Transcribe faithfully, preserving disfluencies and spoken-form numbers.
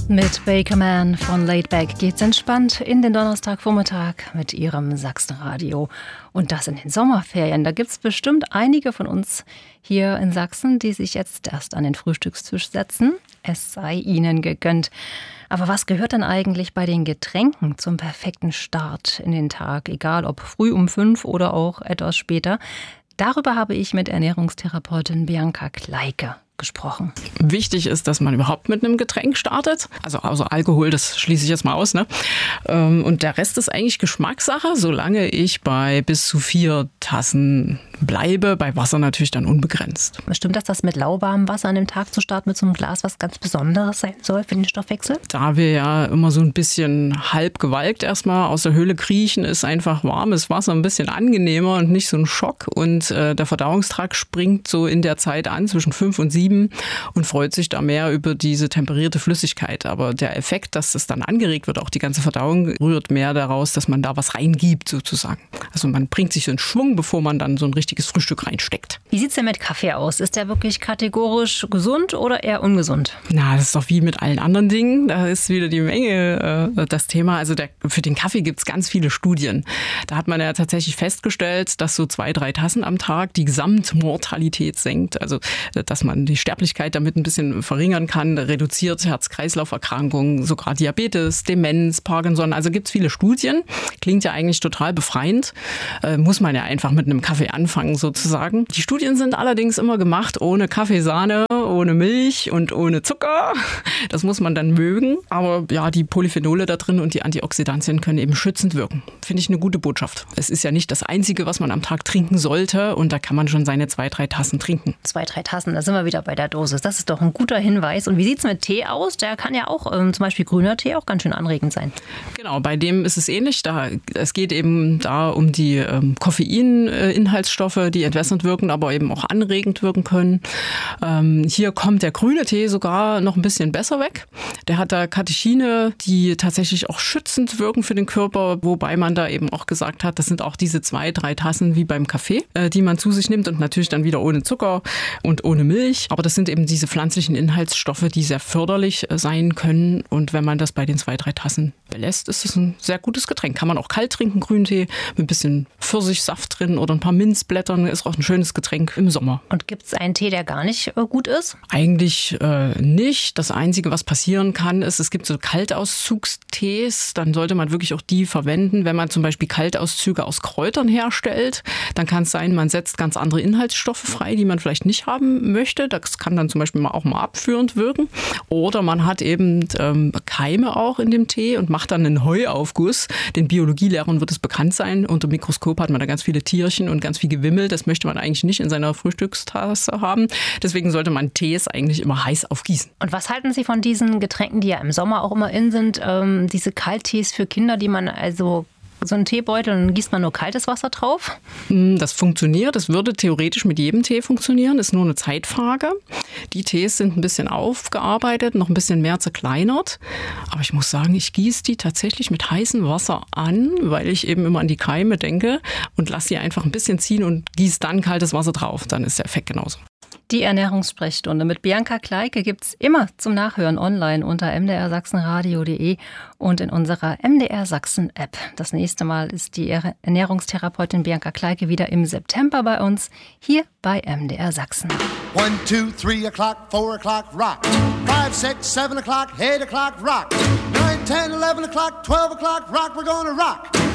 Mit Bakerman von Laidback geht's entspannt in den Donnerstagvormittag mit Ihrem Sachsenradio. Und das in den Sommerferien. Da gibt's bestimmt einige von uns hier in Sachsen, die sich jetzt erst an den Frühstückstisch setzen. Es sei ihnen gegönnt. Aber was gehört denn eigentlich bei den Getränken zum perfekten Start in den Tag? Egal ob früh um fünf oder auch etwas später. Darüber habe ich mit Ernährungstherapeutin Bianca Kleike gesprochen. Wichtig ist, dass man überhaupt mit einem Getränk startet. Also, also Alkohol, das schließe ich jetzt mal aus. Ne? Und der Rest ist eigentlich Geschmackssache, solange ich bei bis zu vier Tassen bleibe. Bei Wasser natürlich dann unbegrenzt. Stimmt das, dass mit lauwarmem Wasser an dem Tag zu starten mit so einem Glas was ganz Besonderes sein soll für den Stoffwechsel? Da wir ja immer so ein bisschen halb gewalkt erstmal aus der Höhle kriechen, ist einfach warmes Wasser ein bisschen angenehmer und nicht so ein Schock. Und äh, der Verdauungstrakt springt so in der Zeit an, zwischen fünf und sieben und freut sich da mehr über diese temperierte Flüssigkeit. Aber der Effekt, dass es dann angeregt wird, auch die ganze Verdauung, rührt mehr daraus, dass man da was reingibt sozusagen. Also man bringt sich so in Schwung, bevor man dann so ein richtiges Frühstück reinsteckt. Wie sieht es denn mit Kaffee aus? Ist der wirklich kategorisch gesund oder eher ungesund? Na, das ist doch wie mit allen anderen Dingen. Da ist wieder die Menge äh, das Thema. Also der, für den Kaffee gibt es ganz viele Studien. Da hat man ja tatsächlich festgestellt, dass so zwei, drei Tassen am Tag die Gesamtmortalität senkt. Also dass man die Sterblichkeit damit ein bisschen verringern kann, reduziert Herz-Kreislauf-Erkrankungen, sogar Diabetes, Demenz, Parkinson. Also gibt es viele Studien. Klingt ja eigentlich total befreiend. Äh, muss man ja einfach mit einem Kaffee anfangen sozusagen. Die Studien sind allerdings immer gemacht ohne Kaffeesahne, ohne Milch und ohne Zucker. Das muss man dann mögen. Aber ja, die Polyphenole da drin und die Antioxidantien können eben schützend wirken. Finde ich eine gute Botschaft. Es ist ja nicht das Einzige, was man am Tag trinken sollte. Und da kann man schon seine zwei, drei Tassen trinken. Zwei, drei Tassen, da sind wir wieder bei der Dosis. Das ist doch ein guter Hinweis. Und wie sieht es mit Tee aus? Der kann ja auch, ähm, zum Beispiel grüner Tee, auch ganz schön anregend sein. Genau, bei dem ist es ähnlich. Da, es geht eben da um die ähm, Koffein-Inhaltsstoffe, die entwässernd wirken, aber eben auch anregend wirken können. Ähm, hier kommt der grüne Tee sogar noch ein bisschen besser weg. Der hat da Katechine, die tatsächlich auch schützend wirken für den Körper, wobei man da eben auch gesagt hat, das sind auch diese zwei, drei Tassen wie beim Kaffee, äh, die man zu sich nimmt und natürlich dann wieder ohne Zucker und ohne Milch. Aber das sind eben diese pflanzlichen Inhaltsstoffe, die sehr förderlich äh, sein können. Und wenn man das bei den zwei, drei Tassen belässt, ist es ein sehr gutes Getränk. Kann man auch kalt trinken, Grüntee, mit ein bisschen Pfirsichsaft drin oder ein paar Minzblättern. Ist auch ein schönes Getränk im Sommer. Und gibt es einen Tee, der gar nicht äh, gut ist? Eigentlich äh, nicht. Das Einzige, was passieren kann, ist, es gibt so Kaltauszugstees. Dann sollte man wirklich auch die verwenden. Wenn man zum Beispiel Kaltauszüge aus Kräutern herstellt, dann kann es sein, man setzt ganz andere Inhaltsstoffe frei, die man vielleicht nicht haben möchte. Das kann dann zum Beispiel auch mal abführend wirken. Oder man hat eben ähm, Keime auch in dem Tee und macht dann einen Heuaufguss. Den Biologielehrern wird es bekannt sein. Unter dem Mikroskop hat man da ganz viele Tierchen und ganz viel Gewimmel. Das möchte man eigentlich nicht in seiner Frühstückstasse haben. Deswegen sollte man Tees eigentlich immer heiß aufgießen. Und was halten Sie von diesen Getränken, die ja im Sommer auch immer in sind? Ähm, diese Kalttees für Kinder, die man also... So ein Teebeutel, dann gießt man nur kaltes Wasser drauf? Das funktioniert. Das würde theoretisch mit jedem Tee funktionieren. Das ist nur eine Zeitfrage. Die Tees sind ein bisschen aufgearbeitet, noch ein bisschen mehr zerkleinert. Aber ich muss sagen, ich gieße die tatsächlich mit heißem Wasser an, weil ich eben immer an die Keime denke und lasse sie einfach ein bisschen ziehen und gieße dann kaltes Wasser drauf. Dann ist der Effekt genauso. Die Ernährungssprechstunde mit Bianca Kleike gibt's immer zum Nachhören online unter m d r sachsenradio punkt d e und in unserer M D R Sachsen App. Das nächste Mal ist die Ernährungstherapeutin Bianca Kleike wieder im September bei uns, hier bei M D R Sachsen. One, two, three o'clock, four o'clock, rock. Five, six, seven o'clock, eight o'clock, rock. Nine, ten, eleven o'clock, twelve o'clock, rock. We're gonna rock.